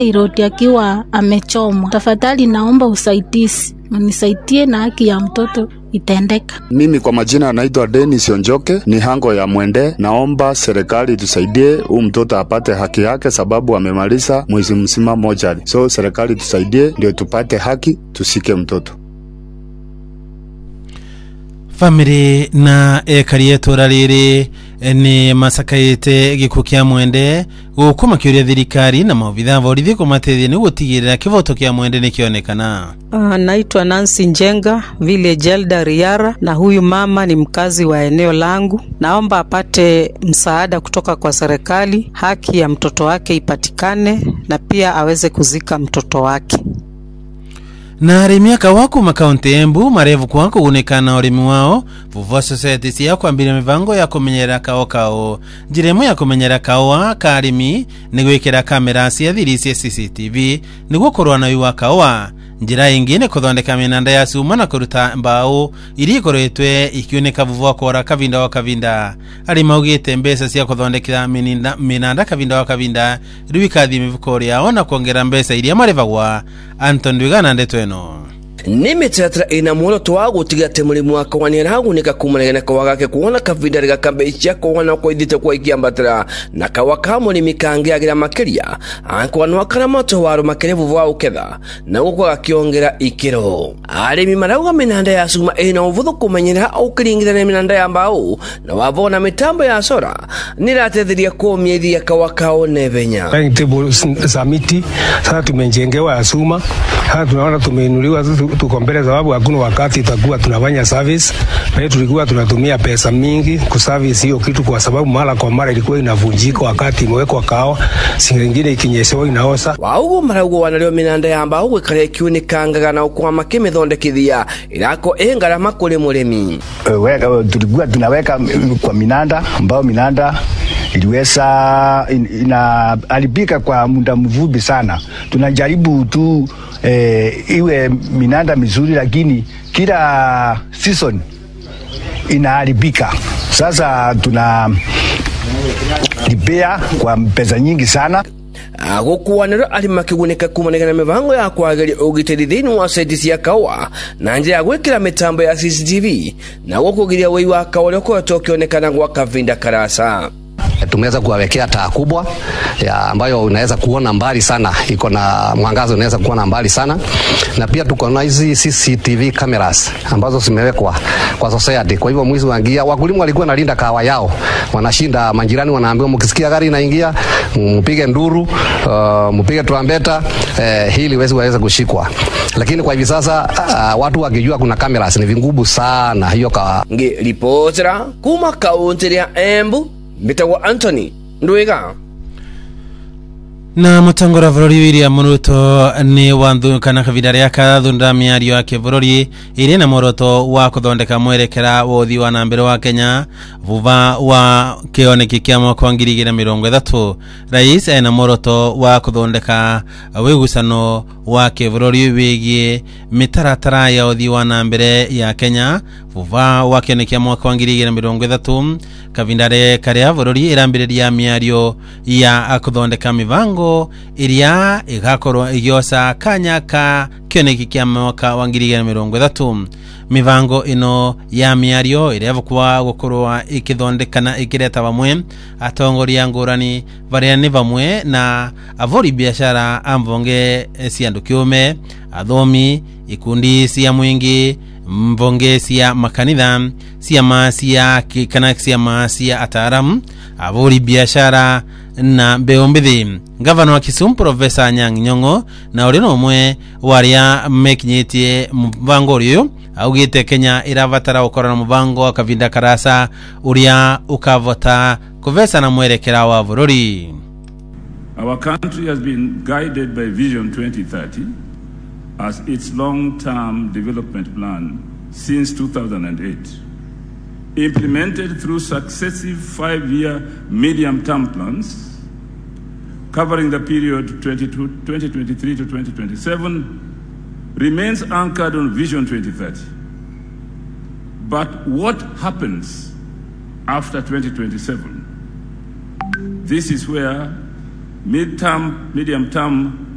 Iroti akiwa amechomwa. Tafadhali naomba usaidizi, mnisaidie na haki ya mtoto itendeka. Mimi kwa majina naitwa Dennis Onjoke, ni hango ya Mwende. Naomba serikali tusaidie mtoto apate haki yake, sababu amemaliza mwezi mzima moja. So serikali tusaidie ndio tupate haki, tusike mtoto. Family na karietora riri ni masakaite gikukia Mwende gukuma kiuria thirikari na maobitha borithi kumateithia ni gutigirira kivoto kia Mwende nikionekana. Naitwa Nancy Njenga, village elder Riara, na huyu mama ni mkazi wa eneo langu. Naomba apate msaada kutoka kwa serikali, haki ya mtoto wake ipatikane na pia aweze kuzika mtoto wake. Na arimi akawaku makaunti Embu marevu kwako unekana urimi wao Vuva Society siya kwambira mivango ya kumenyera kao jiremu ya kumenyera kao ka arimi nigwikira kamera cia thiri cia CCTV nigukorwa na yuwa kao njira ingine kuthondeka minanda ya suma na kuruta mbao iri ikoretwe ikioneka Vuva kora kavinda wa kavinda arima ugite mbesa cia kuthondekira minanda kavinda wa kavinda riwikathi mivuko yao na kuongera mbesa iria marevagwa. Anton Dwigana ndetweno Nimeteatra ina muoroto wa gutigate mulimu wa kwanira hagunika kumanegana kwa gake kuona kavinda riga kambe cia kuona kwa ithite kwa ikiambatira na kawaka mulimi kange agira makeria ankwanwa kana moto waro makerevu wa uketha na guko gakiongera ikiro arimi marauga minanda ya suma ina uvuthu kumenyera au kiringithana minanda ya mbao na wavona mitambo ya sora niratetheria kuumithia kawaka onevenya table samiti sasa tumejengewa ya suma sasa tunaona tumeinuliwa tuko mbele sababu hakuna wakati itakuwa tunafanya service. Pale tulikuwa tunatumia pesa mingi kuservice hiyo kitu kwa sababu mara kwa mara ilikuwa inavunjika wakati imewekwa kawa, singine ikinyeshewa inaosa. Waugo maraugo wanalio minanda ya mbao gwikare kiunikanga na kwa makimethondekithia irako engarama kule murimi. Tulikuwa tunaweka kwa minanda ambao minanda iliweza inaharibika kwa muda mfupi sana. Tunajaribu tu iwe minanda mizuri lakini kila season inaharibika. Sasa tuna repair kwa pesa nyingi sana. Agokuwanero alimakigunika kumanegana mivango ya kwageri ugiteri thini wa seti ya kawa na njira ya gwikira mitambo ya CCTV na gukugiria wei wa kawa loko tokionekana gwa kavinda karasa. Tumeweza kuwawekea taa kubwa ambayo unaweza kuona mbali sana, iko na mwangaza unaweza kuona mbali sana, na pia tuko na hizi CCTV cameras ambazo zimewekwa kwa society. Kwa hivyo mwizi waingia, wakulima walikuwa nalinda kawa yao, wanashinda majirani wanaambiwa mkisikia gari inaingia mpige nduru, mpige trumpeta ili waweze kushikwa. Lakini kwa hivi sasa watu wakijua kuna cameras ni vingubu sana hiyo kawa. Reportera kuma kaunti ya Embu Mitawa Anthony Ndwiga. Na mutangora Vorori William Ruto ni wandu kana kavidari ya kathunda miario yake Vorori iri na moroto wa kuthondeka mwerekera wothi wa nambere wa Kenya vuva wa kioneki kia mwaka wa 2030. Rais ena moroto wa kuthondeka wigusano wa Vorori wigie mitaratara ya wothi wa nambere ya Kenya vuva wa kioneki mwaka wa 2030. Kavindare karia Vorori irambiriria miario ya kuthondeka mivango iria igakorwo igiosa kanya ka kioneki kia mwaka wa 2030. Mivango ino ya miario irevukwa gukorwa ikithondekana ikireta bamwe atongoria ngurani baria ni bamwe na avori biashara amvonge ciandu kiume athomi ikundi cia mwingi mvonge cia makanitha cia masia kana cia masia ataram avori biashara na beombithi. Gavana wa Kisumu Professor Anyang' Nyong'o na urino umwe waria mekinyitie muvango uyu augite Kenya iravatara ukorana muvango wa kavinda karasa uria ukavota kuvesa na mwerekera wa Vorori. Our country has been guided by Vision 2030 as its long-term development plan since 2008, implemented through successive 5-year medium-term plans covering the period 2023 to 2027, remains anchored on Vision 2030. But what happens after 2027? This is where medium-term